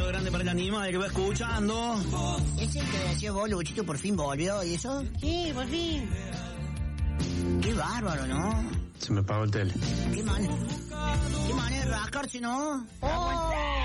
saludo grande para el animal que va escuchando. ¿Es el que decía vos, Luchito, por fin volvió y eso? Sí, por fin. Qué bárbaro, ¿no? Se me apagó el tele. Qué manera de rascarse, ¿no? ¡Oh!